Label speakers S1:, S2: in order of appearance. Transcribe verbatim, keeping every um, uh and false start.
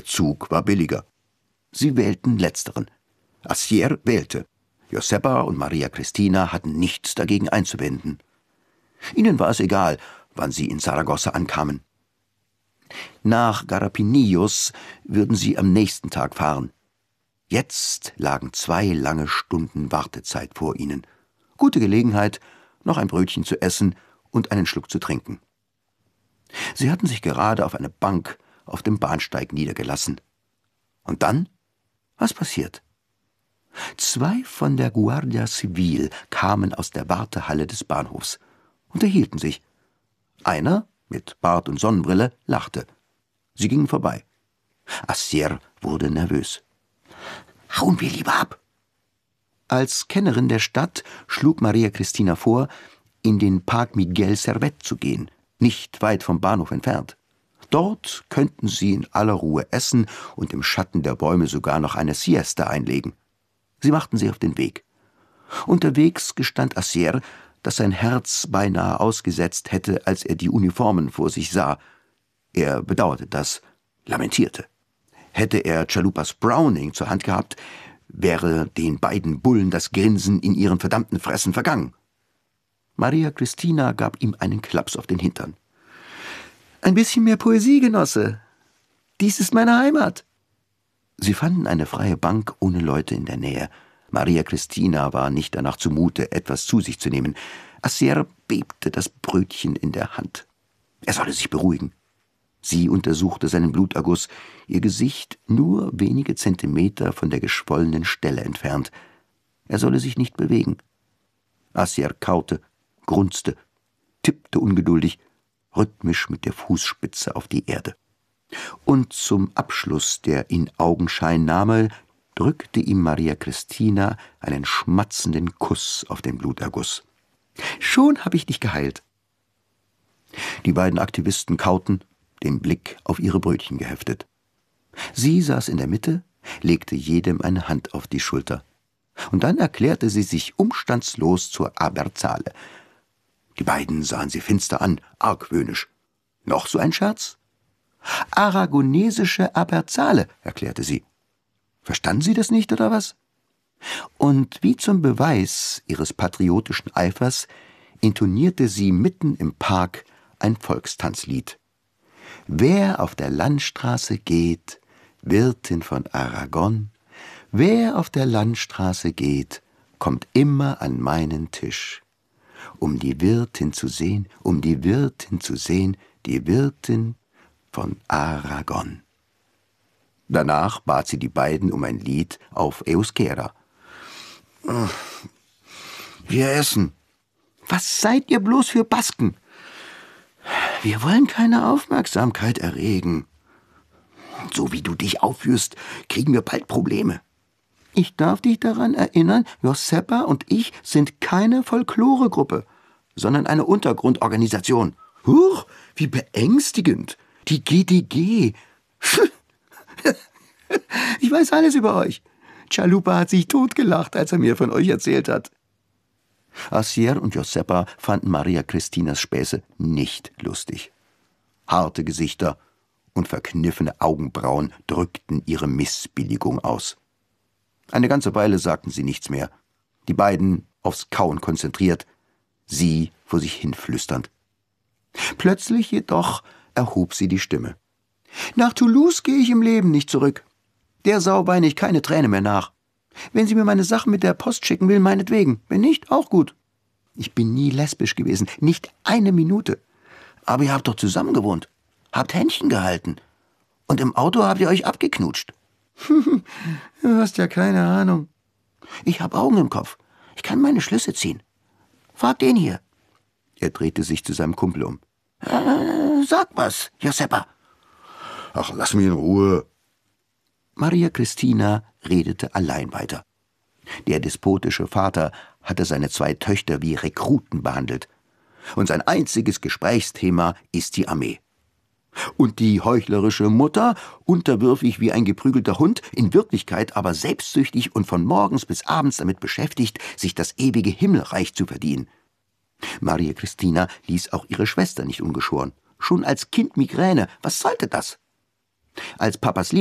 S1: Der Zug war billiger. Sie wählten letzteren. Acier wählte. Joseppa und Maria Cristina hatten nichts dagegen einzuwenden. Ihnen war es egal, wann sie in Saragossa ankamen. Nach Garapinillos würden sie am nächsten Tag fahren. Jetzt lagen zwei lange Stunden Wartezeit vor ihnen. Gute Gelegenheit, noch ein Brötchen zu essen und einen Schluck zu trinken. Sie hatten sich gerade auf eine Bank auf dem Bahnsteig niedergelassen. Und dann? Was passiert? Zwei von der Guardia Civil kamen aus der Wartehalle des Bahnhofs, unterhielten sich. Einer, mit Bart und Sonnenbrille, lachte. Sie gingen vorbei. Acier wurde nervös. »Hauen wir lieber ab!« Als Kennerin der Stadt schlug Maria Cristina vor, in den Park Miguel Servet zu gehen, nicht weit vom Bahnhof entfernt. Dort könnten sie in aller Ruhe essen und im Schatten der Bäume sogar noch eine Siesta einlegen. Sie machten sich auf den Weg. Unterwegs gestand Acier, dass sein Herz beinahe ausgesetzt hätte, als er die Uniformen vor sich sah. Er bedauerte das, lamentierte. Hätte er Chalupas Browning zur Hand gehabt, wäre den beiden Bullen das Grinsen in ihren verdammten Fressen vergangen. Maria Cristina gab ihm einen Klaps auf den Hintern. »Ein bisschen mehr Poesie, Genosse. Dies ist meine Heimat.« Sie fanden eine freie Bank ohne Leute in der Nähe. Maria Cristina war nicht danach zumute, etwas zu sich zu nehmen. Acier bebte das Brötchen in der Hand. Er solle sich beruhigen. Sie untersuchte seinen Bluterguss, ihr Gesicht nur wenige Zentimeter von der geschwollenen Stelle entfernt. Er solle sich nicht bewegen. Acier kaute, grunzte, tippte ungeduldig, rhythmisch mit der Fußspitze auf die Erde. Und zum Abschluss der Inaugenscheinnahme drückte ihm Maria Cristina einen schmatzenden Kuss auf den Bluterguss. »Schon hab ich dich geheilt.« Die beiden Aktivisten kauten, den Blick auf ihre Brötchen geheftet. Sie saß in der Mitte, legte jedem eine Hand auf die Schulter. Und dann erklärte sie sich umstandslos zur Aberzale. Die beiden sahen sie finster an, argwöhnisch. »Noch so ein Scherz?« »Aragonesische Aberzale«, erklärte sie. »Verstanden Sie das nicht, oder was?« Und wie zum Beweis ihres patriotischen Eifers intonierte sie mitten im Park ein Volkstanzlied. »Wer auf der Landstraße geht, Wirtin von Aragon, wer auf der Landstraße geht, kommt immer an meinen Tisch. Um die Wirtin zu sehen, um die Wirtin zu sehen, die Wirtin von Aragon.« Danach bat sie die beiden um ein Lied auf Euskera. »Wir essen.« »Was seid ihr bloß für Basken?« »Wir wollen keine Aufmerksamkeit erregen. So wie du dich aufführst, kriegen wir bald Probleme.« »Ich darf dich daran erinnern, Joseppa und ich sind keine Folkloregruppe, sondern eine Untergrundorganisation.« »Huch, wie beängstigend. Die G D G. Ich weiß alles über euch. Chalupa hat sich totgelacht, als er mir von euch erzählt hat.« Acier und Joseppa fanden Maria Cristinas Späße nicht lustig. Harte Gesichter und verkniffene Augenbrauen drückten ihre Missbilligung aus. Eine ganze Weile sagten sie nichts mehr, die beiden aufs Kauen konzentriert, sie vor sich hin flüsternd. Plötzlich jedoch erhob sie die Stimme. »Nach Toulouse gehe ich im Leben nicht zurück. Der Sau weine ich keine Träne mehr nach. Wenn sie mir meine Sachen mit der Post schicken will, meinetwegen. Wenn nicht, auch gut. Ich bin nie lesbisch gewesen, nicht eine Minute. Aber ihr habt doch zusammen gewohnt, habt Händchen gehalten. Und im Auto habt ihr euch abgeknutscht.« »Du hast ja keine Ahnung.« »Ich hab Augen im Kopf. Ich kann meine Schlüsse ziehen. Frag den hier.« Er drehte sich zu seinem Kumpel um. Äh, »Sag was, Joseppa.«
S2: »Ach, lass mich in Ruhe.«
S1: Maria Cristina redete allein weiter. Der despotische Vater hatte seine zwei Töchter wie Rekruten behandelt. Und sein einziges Gesprächsthema ist die Armee. Und die heuchlerische Mutter, unterwürfig wie ein geprügelter Hund, in Wirklichkeit aber selbstsüchtig und von morgens bis abends damit beschäftigt, sich das ewige Himmelreich zu verdienen. Maria Cristina ließ auch ihre Schwester nicht ungeschoren. Schon als Kind Migräne, was sollte das? Als Papas